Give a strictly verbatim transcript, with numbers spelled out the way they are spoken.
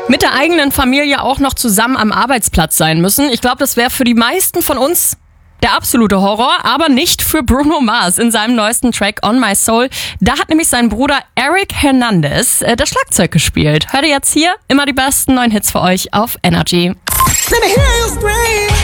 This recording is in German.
Mit der eigenen Familie auch noch zusammen am Arbeitsplatz sein müssen. Ich glaube, das wäre für die meisten von uns der absolute Horror, aber nicht für Bruno Mars in seinem neuesten Track On My Soul. Da hat nämlich sein Bruder Eric Hernandez äh, das Schlagzeug gespielt. Hört ihr jetzt hier immer die besten neuen Hits für euch auf Energy. Let me hear you scream.